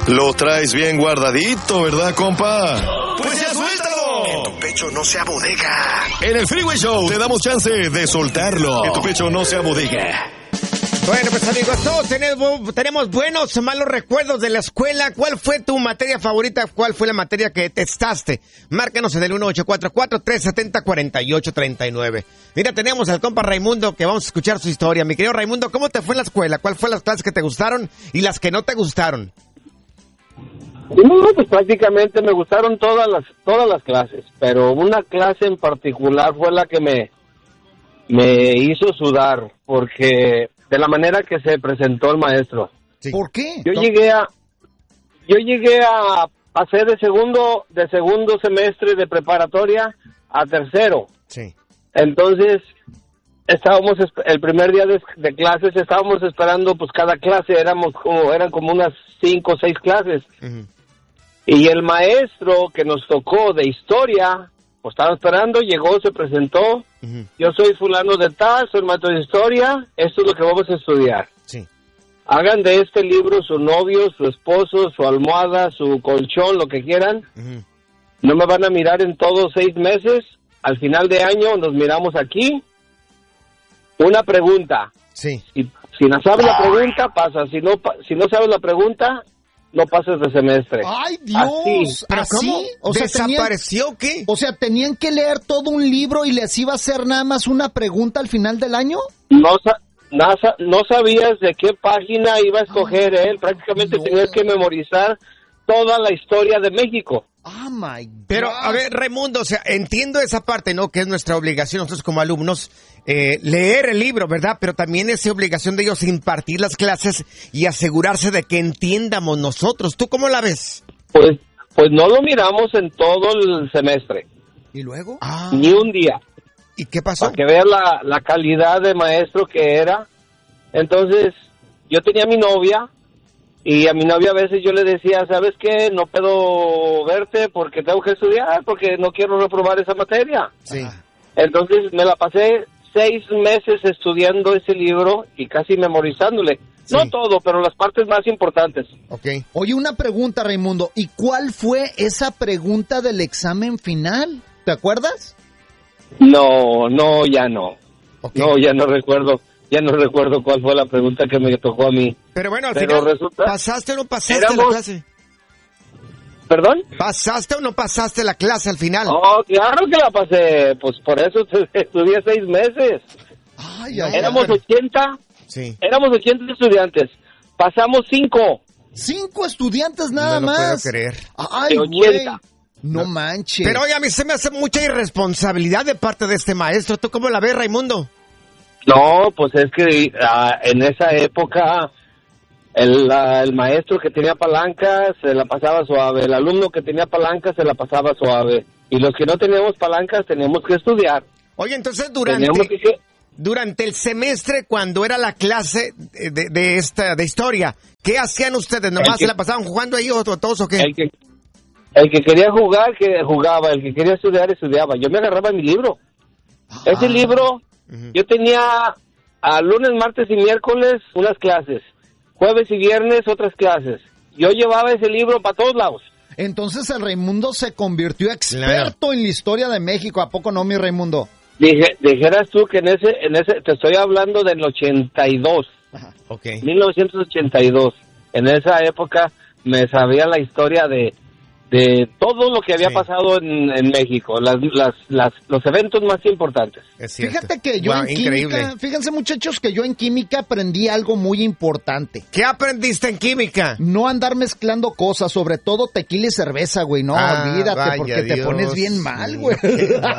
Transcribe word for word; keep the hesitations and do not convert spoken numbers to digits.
Lo traes bien guardadito, ¿verdad, compa? ¡Pues ya suéltalo! Que tu pecho no sea bodega. En el Freeway Show te damos chance de soltarlo. Que tu pecho no sea bodega. Bueno, pues amigos, todos tenemos, tenemos buenos o malos recuerdos de la escuela. ¿Cuál fue tu materia favorita? ¿Cuál fue la materia que detestaste? Márcanos en el uno ocho cuatro cuatro, tres siete cero, cuatro ocho tres nueve. Mira, tenemos al compa Raimundo que vamos a escuchar su historia. Mi querido Raimundo, ¿cómo te fue en la escuela? ¿Cuál fue las clases que te gustaron y las que no te gustaron? No, pues prácticamente me gustaron todas las todas las clases, pero una clase en particular fue la que me me hizo sudar, porque de la manera que se presentó el maestro. Sí. ¿Por qué? Yo llegué a yo llegué a pasé de segundo de segundo semestre de preparatoria a tercero. Sí. Entonces estábamos el primer día de, de clases estábamos esperando, pues cada clase éramos como eran como unas cinco o seis clases. Uh-huh. Y el maestro que nos tocó de historia, pues estaba esperando, llegó, se presentó. Uh-huh. Yo soy fulano de tal, soy maestro de historia, esto es lo que vamos a estudiar. Sí. Hagan de este libro su novio, su esposo, su almohada, su colchón, lo que quieran. Uh-huh. No me van a mirar en todos seis meses. Al final de año nos miramos aquí. Una pregunta. Sí. Si, si no sabes la pregunta, pasa. Si no, si no sabes la pregunta, no pases de semestre. ¡Ay, Dios! ¿Pero ¿Así? cómo? O sea, ¿Desapareció tenían, qué? O sea, ¿tenían que leer todo un libro y les iba a hacer nada más una pregunta al final del año? No, no, no sabías de qué página iba a escoger él. Prácticamente no. Tenías que memorizar toda la historia de México. Oh, my God. Pero, a ver, Raimundo, o sea, entiendo esa parte, ¿no? Que es nuestra obligación nosotros como alumnos eh, leer el libro, ¿verdad? Pero también es obligación de ellos impartir las clases y asegurarse de que entiendamos nosotros. ¿Tú cómo la ves? Pues, pues no lo miramos en todo el semestre. ¿Y luego? Ah. Ni un día. ¿Y qué pasó? Para que veas la, la calidad de maestro que era. Entonces, yo tenía a mi novia. Y a mi novia a veces yo le decía, ¿sabes qué? No puedo verte porque tengo que estudiar, porque no quiero reprobar esa materia. Sí. Entonces me la pasé seis meses estudiando ese libro y casi memorizándole. Sí. No todo, pero las partes más importantes. Okay. Oye, una pregunta, Raimundo. ¿Y cuál fue esa pregunta del examen final? ¿Te acuerdas? No, no, ya no. Okay. No, ya no recuerdo. Ya no recuerdo cuál fue la pregunta que me tocó a mí. Pero bueno, al Pero final, resulta, ¿pasaste o no pasaste éramos, la clase? ¿Perdón? ¿Pasaste o no pasaste la clase al final? Oh, claro que la pasé. Pues por eso estudié seis meses. Ay, ay, éramos ay. ochenta. Sí. Éramos ochenta estudiantes. Pasamos cinco. ¿Cinco estudiantes nada no lo más? puedo creer. Ay, güey. No, no manches. Pero oye, a mí se me hace mucha irresponsabilidad de parte de este maestro. ¿Tú cómo la ves, Raimundo? No, pues es que uh, en esa época el, uh, el maestro que tenía palanca se la pasaba suave, el alumno que tenía palanca se la pasaba suave, y los que no teníamos palancas teníamos que estudiar. Oye, entonces durante que... durante el semestre, cuando era la clase de, de, de esta de historia, ¿qué hacían ustedes? ¿Nomás que, se la pasaban jugando ahí o todos o qué? El que, el que quería jugar, que jugaba, el que quería estudiar, estudiaba. Yo me agarraba mi libro. Ah. Ese libro... Uh-huh. Yo tenía a lunes, martes y miércoles unas clases, jueves y viernes otras clases. Yo llevaba ese libro para todos lados. Entonces el Raimundo se convirtió experto claro. en la historia de México. ¿A poco no, mi Raimundo? Dije, dijeras tú que en ese, en ese, te estoy hablando del ochenta y dos. Ajá. Okay. mil novecientos ochenta y dos. En esa época me sabía la historia de de todo lo que había sí. pasado en, en México, las, las, las, los eventos más importantes. Fíjate que yo wow, en increíble. química, fíjense muchachos que yo en química aprendí algo muy importante. ¿Qué aprendiste en química? No andar mezclando cosas, sobre todo tequila y cerveza, güey, no, ah, olvídate porque Dios. te pones bien mal, güey.